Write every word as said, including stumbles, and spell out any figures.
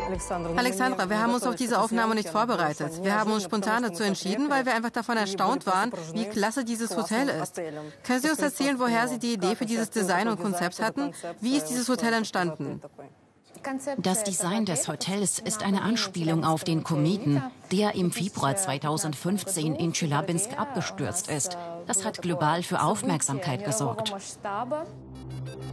Alexandra, wir haben uns auf diese Aufnahme nicht vorbereitet. Wir haben uns spontan dazu entschieden, weil wir einfach davon erstaunt waren, wie klasse dieses Hotel ist. Können Sie uns erzählen, woher Sie die Idee für dieses Design und Konzept hatten? Wie ist dieses Hotel entstanden? Das Design des Hotels ist eine Anspielung auf den Kometen, der im Februar zweitausendfünfzehn in Tscheljabinsk abgestürzt ist. Das hat global für Aufmerksamkeit gesorgt.